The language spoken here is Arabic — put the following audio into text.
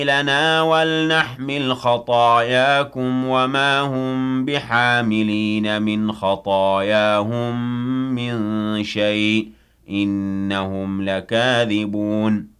لنا ولنحمل خطاياكم وما هم بحاملين من خطاياهم من شيء إنهم لكاذبون